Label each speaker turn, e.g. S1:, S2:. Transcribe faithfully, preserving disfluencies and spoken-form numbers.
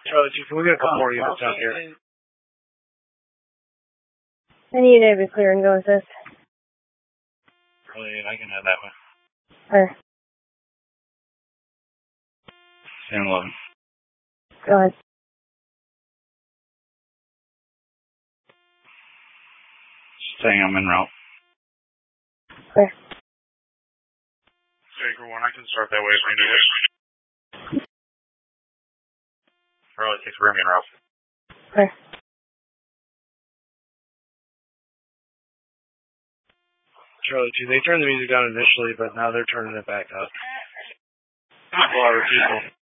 S1: Charlie, can we get a couple more units out here?
S2: I need to be clear and go assist.
S1: Charlie, I can head that way.
S2: Where?
S1: San eleven.
S2: Go ahead.
S1: Saying I'm en route.
S2: Where?
S1: Baker one, I can start that way if I need it. Charlie six, we're en route.
S2: Where?
S1: Charlie two, they turned the music down initially, but now they're turning it back up. Well, I refuse.